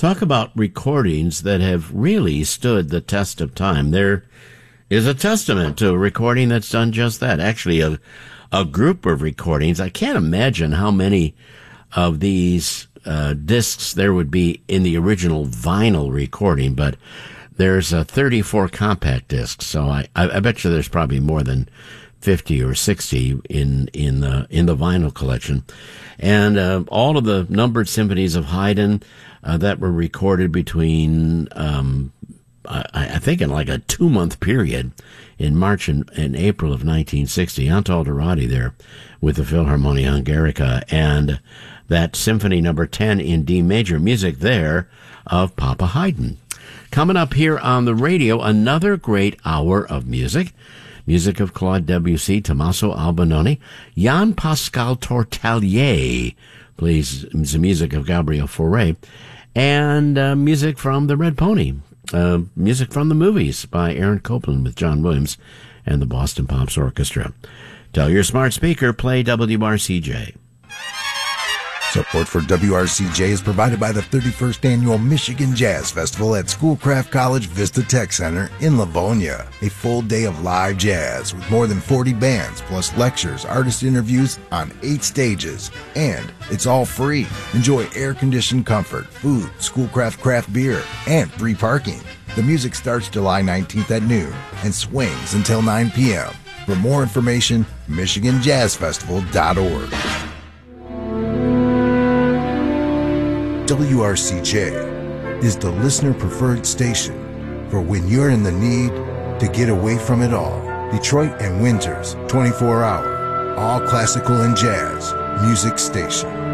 Talk about recordings that have really stood the test of time. There is a testament to a recording that's done just that. Actually, a group of recordings. I can't imagine how many of these discs there would be in the original vinyl recording, but there's 34 compact discs, so I bet you there's probably more than 50 or 60 in the vinyl collection. And all of the numbered symphonies of Haydn that were recorded between I think in like a 2-month period in March and April of 1960. Antal Dorati there with the Philharmonia Hungarica, and that Symphony Number 10 in D major, music there of Papa Haydn. Coming up here on the radio, another great hour of music. Music of Claude Debussy, Tommaso Albinoni, Jan Pascal Tortelier plays the music of Gabriel Fauré, and music from The Red Pony, music from the movies by Aaron Copland with John Williams and the Boston Pops Orchestra. Tell your smart speaker, play WRCJ. Support for WRCJ is provided by the 31st Annual Michigan Jazz Festival at Schoolcraft College Vista Tech Center in Livonia. A full day of live jazz with more than 40 bands, plus lectures, artist interviews on 8 stages. And it's all free. Enjoy air-conditioned comfort, food, Schoolcraft craft beer, and free parking. The music starts July 19th at noon and swings until 9 p.m. For more information, MichiganJazzFestival.org. WRCJ is the listener-preferred station for when you're in the need to get away from it all. Detroit and Winter's 24-hour, all classical and jazz music station.